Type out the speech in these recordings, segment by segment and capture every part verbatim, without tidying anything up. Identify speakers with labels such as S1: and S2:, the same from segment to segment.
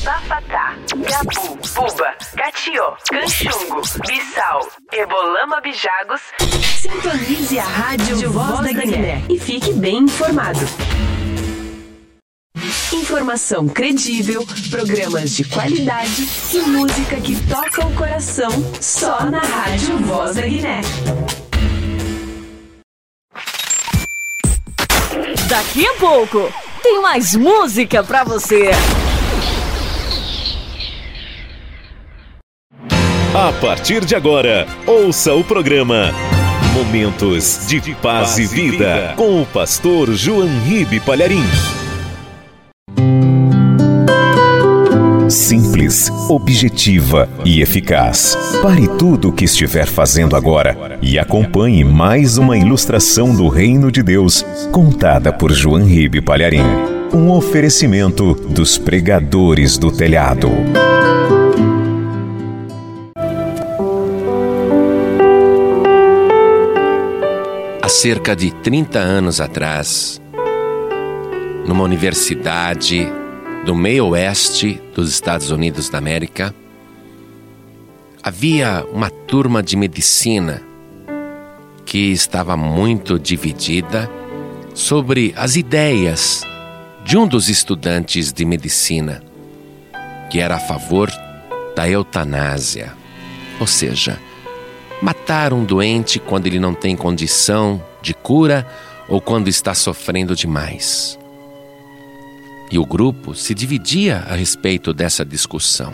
S1: Bafatá, Gabu, Buba, Catió, Canchungo, Bissau, Ebolama Bijagos. Sintonize a Rádio Voz da Guiné e fique bem informado. Informação credível, programas de qualidade e música que toca o coração só na Rádio Voz da Guiné.
S2: Daqui a pouco tem mais música pra você.
S3: A partir de agora, ouça o programa Momentos de Paz e Vida com o pastor João Ribe Palharim. Simples, objetiva e eficaz. Pare tudo o que estiver fazendo agora e acompanhe mais uma ilustração do Reino de Deus, contada por João Ribe Palharim. Um oferecimento dos pregadores do telhado.
S4: Há cerca de trinta anos atrás, numa universidade do meio oeste dos Estados Unidos da América, havia uma turma de medicina que estava muito dividida sobre as ideias de um dos estudantes de medicina, que era a favor da eutanásia, ou seja, matar um doente quando ele não tem condição de cura ou quando está sofrendo demais. E o grupo se dividia a respeito dessa discussão.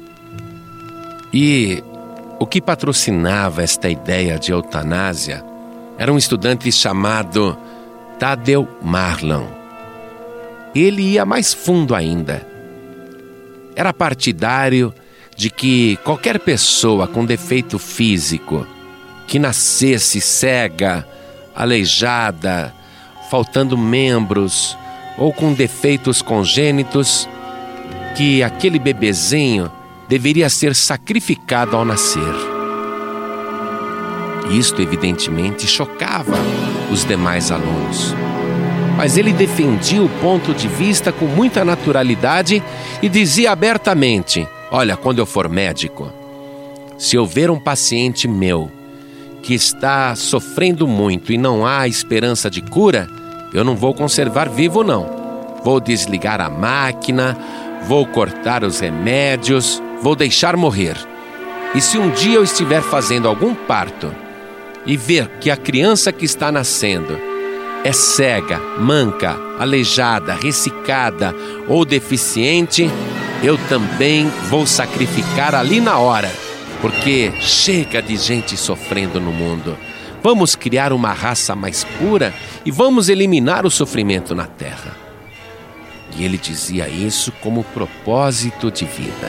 S4: E o que patrocinava esta ideia de eutanásia era um estudante chamado Tadeu Marlon. Ele ia mais fundo ainda. Era partidário de que qualquer pessoa com defeito físico, que nascesse cega, aleijada, faltando membros ou com defeitos congênitos, que aquele bebezinho deveria ser sacrificado ao nascer. Isto, evidentemente, chocava os demais alunos. Mas ele defendia o ponto de vista com muita naturalidade e dizia abertamente: olha, quando eu for médico, se eu ver um paciente meu que está sofrendo muito e não há esperança de cura, eu não vou conservar vivo, não. Vou desligar a máquina, vou cortar os remédios, vou deixar morrer. E se um dia eu estiver fazendo algum parto e ver que a criança que está nascendo é cega, manca, aleijada, ressecada ou deficiente, eu também vou sacrificar ali na hora, porque chega de gente sofrendo no mundo. Vamos criar uma raça mais pura e vamos eliminar o sofrimento na terra. E ele dizia isso como propósito de vida.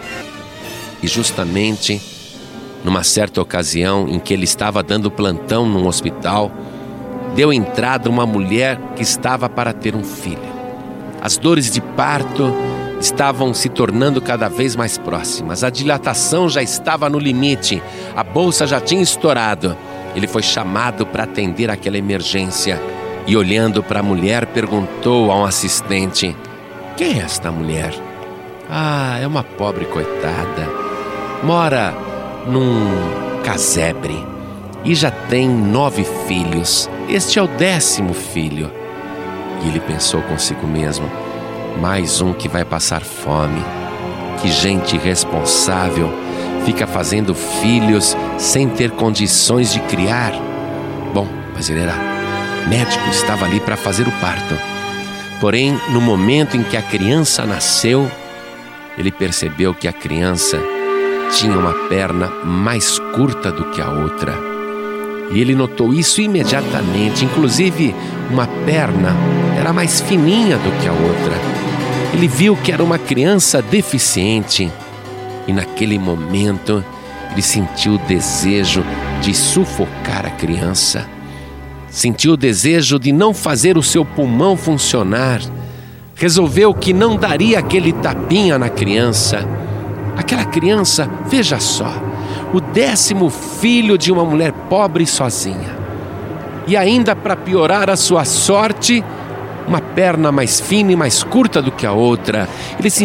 S4: E justamente numa certa ocasião em que ele estava dando plantão num hospital, deu entrada uma mulher que estava para ter um filho. As dores de parto estavam se tornando cada vez mais próximas. A dilatação já estava no limite. A bolsa já tinha estourado. Ele foi chamado para atender aquela emergência e, olhando para a mulher, perguntou a um assistente: quem é esta mulher? Ah, é uma pobre coitada. Mora num casebre e já tem nove filhos. Este é o décimo filho. E ele pensou consigo mesmo: mais um que vai passar fome. Que gente irresponsável fica fazendo filhos sem ter condições de criar. Bom, mas ele era médico, estava ali para fazer o parto. Porém, no momento em que a criança nasceu, ele percebeu que a criança tinha uma perna mais curta do que a outra. E ele notou isso imediatamente. Inclusive, uma perna era mais fininha do que a outra. Ele viu que era uma criança deficiente. E naquele momento, ele sentiu o desejo de sufocar a criança. Sentiu o desejo de não fazer o seu pulmão funcionar. Resolveu que não daria aquele tapinha na criança. Aquela criança, veja só, o décimo filho de uma mulher pobre e sozinha. E ainda, para piorar a sua sorte, uma perna mais fina e mais curta do que a outra. Ele se